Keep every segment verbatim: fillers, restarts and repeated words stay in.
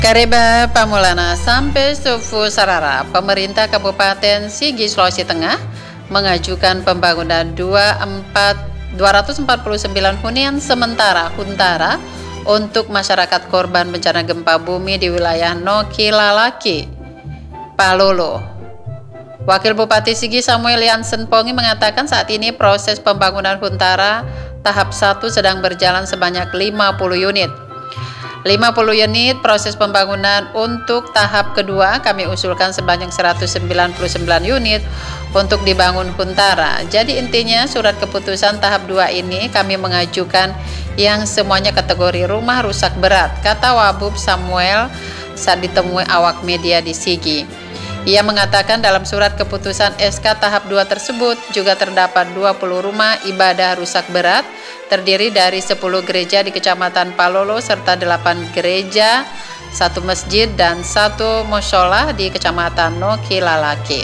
Kareba Pamulana sampai Sufu Sarara, pemerintah Kabupaten Sigi, Sulawesi Tengah mengajukan pembangunan dua ratus empat puluh sembilan hunian sementara Huntara untuk masyarakat korban bencana gempa bumi di wilayah Nokilalaki, Palolo. Wakil Bupati Sigi Samuel Jansen Pongi mengatakan saat ini proses pembangunan Huntara tahap satu sedang berjalan sebanyak lima puluh unit. lima puluh unit proses pembangunan untuk tahap kedua kami usulkan sebanyak seratus sembilan puluh sembilan unit untuk dibangun Huntara. Jadi intinya surat keputusan tahap dua ini kami mengajukan yang semuanya kategori rumah rusak berat, kata Wabub Samuel saat ditemui awak media di Sigi. Ia mengatakan dalam surat keputusan S K tahap dua tersebut juga terdapat dua puluh rumah ibadah rusak berat terdiri dari sepuluh gereja di Kecamatan Palolo serta delapan gereja, satu masjid dan satu mushola di Kecamatan Nokilalaki.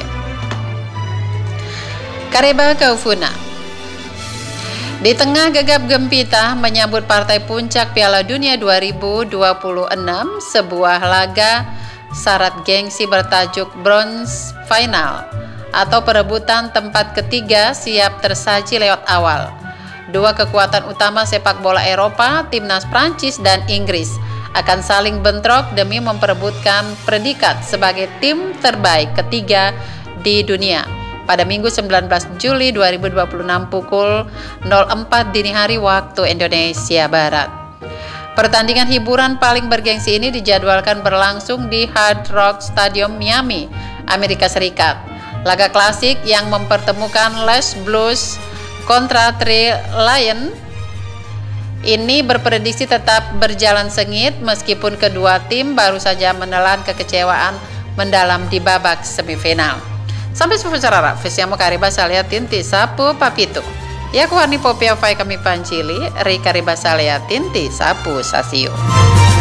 Kareba Kaufuna. Di tengah gegap gempita menyambut partai puncak Piala Dunia dua ribu dua puluh enam, sebuah laga syarat gengsi bertajuk Bronze Final atau perebutan tempat ketiga siap tersaji lewat awal. Dua kekuatan utama sepak bola Eropa, timnas Prancis dan Inggris, akan saling bentrok demi memperebutkan predikat sebagai tim terbaik ketiga di dunia pada Minggu sembilan belas Juli dua ribu dua puluh enam pukul nol empat dini hari waktu Indonesia Barat. Pertandingan hiburan paling bergengsi ini dijadwalkan berlangsung di Hard Rock Stadium Miami, Amerika Serikat. Laga klasik yang mempertemukan Les Blues kontra Three Lions ini berprediksi tetap berjalan sengit meskipun kedua tim baru saja menelan kekecewaan mendalam di babak semifinal. Sampai jumpa sarara, Fesiamo Kareba Saliatin ti sapu papito. Ya kuani popia fai kami pancili, ri Kareba Saliatin ti sapu sasio.